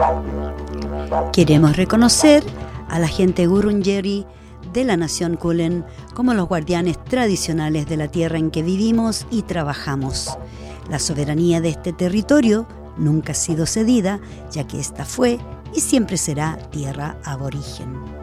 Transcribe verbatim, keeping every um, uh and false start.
Queremos reconocer a la gente Wurundjeri de la nación Kulin como los guardianes tradicionales de la tierra en que vivimos y trabajamos. La soberanía de este territorio nunca ha sido cedida, ya que esta fue y siempre será tierra aborigen.